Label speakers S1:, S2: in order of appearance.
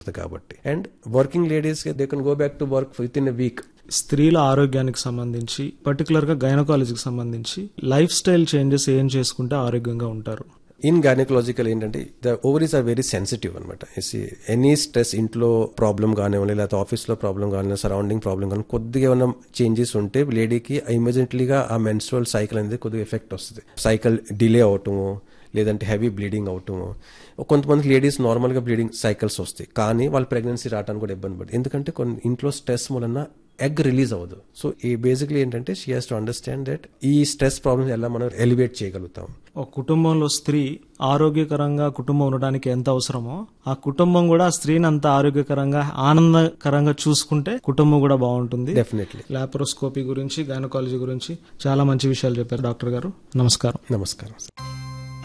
S1: కాబట్టి. And working ladies they can go back to work with in a week.
S2: స్త్రీల ఆరోగ్యానికి సంబంధించి particular గా గైనకాలజీకి సంబంధించి లైఫ్ స్టైల్ చేంజెస్ ఏం చేసుకుంటే ఆరోగ్యంగా ఉంటారు?
S1: ఇన్ గైనకాలజికల్ ఏంటంటే the ovaries are very sensitive అనమాట. ఎనీ స్ట్రెస్, ఇంట్లో ప్రాబ్లం కానివ్వండి, లేకపోతే ఆఫీస్లో ప్రాబ్లం కానీ, సరౌండింగ్ ప్రాబ్లం కానీ, కొద్దిగా ఏమైనా చేంజెస్ ఉంటే లేడీకి ఇమీడియట్లీగా ఆ మెన్స్ట్రువల్ సైకిల్ అనేది కొద్దిగా ఎఫెక్ట్ వస్తుంది. సైకిల్ డిలే అవటము, లేదంటే హెవీ బ్లీడింగ్ అవటము. కొంతమంది లేడీస్ నార్మల్గా బ్లీడింగ్ సైకిల్స్ వస్తాయి, కానీ వాళ్ళు ప్రెగ్నెన్సీ రావడానికి కూడా ఇబ్బంది పడుతుంది. ఎందుకంటే కొన్ని ఇంట్లో స్ట్రెస్ వలన ఎగ్ రిలీజ్ అవ్వదు. సో ఈ బేసిక్లీ ఏంటంటే she has to understand that ఈ స్ట్రెస్ ప్రాబ్లమ్స్ ఎలా మనం ఎలివేట్ చేయగలుగుతాం.
S2: ఒక కుటుంబంలో స్త్రీ ఆరోగ్యకరంగా కుటుంబం ఉండడానికి ఎంత అవసరమో, ఆ కుటుంబం కూడా ఆ స్త్రీని అంత ఆరోగ్యకరంగా ఆనందకరంగా చూసుకుంటే కుటుంబం కూడా బాగుంటుంది.
S1: డెఫినెట్లీ.
S2: లాప్రోస్కోపీ గురించి, గైనకాలజీ గురించి చాలా మంచి విషయాలు చెప్పారు డాక్టర్ గారు. నమస్కారం.
S1: నమస్కారం.